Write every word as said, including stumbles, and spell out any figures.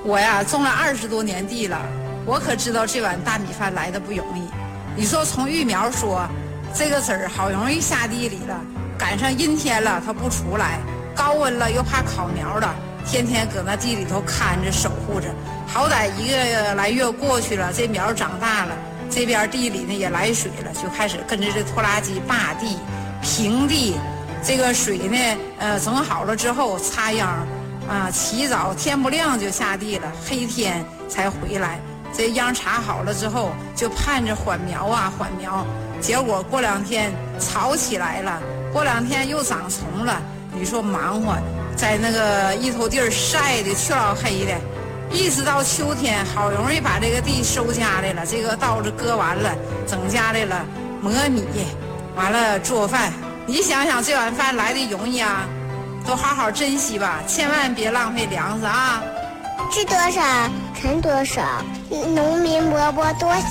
我呀种了二十多年地了，我可知道这碗大米饭来的不容易。你说从育苗说，这个籽儿好容易下地里了，赶上阴天了它不出来，高温了又怕烤苗了，天天搁那地里头看着守护着。好歹一个来月过去了，这苗长大了，这边地里呢也来水了，就开始跟着这拖拉机扒地、平地。这个水呢，呃，整好了之后插秧。啊，起早天不亮就下地了，黑天才回来。这秧插好了之后，就盼着缓苗啊缓苗。结果过两天草起来了，过两天又长虫了。你说忙活，在那个一头地儿晒的去老黑的，一直到秋天，好容易把这个地收家来了，这个稻子割完了，整家来了磨米，完了做饭。你想想这碗饭来的容易啊？都好好珍惜吧，千万别浪费粮食啊！ 知多少，存多少，农民伯伯多